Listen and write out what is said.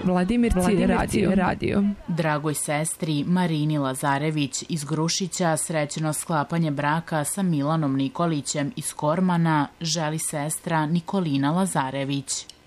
Vladimirci radio. Dragoj sestri Marini Lazarević iz Grušića srećno sklapanje braka sa Milanom Nikolićem iz Kormana želi sestra Nikolina Lazarević.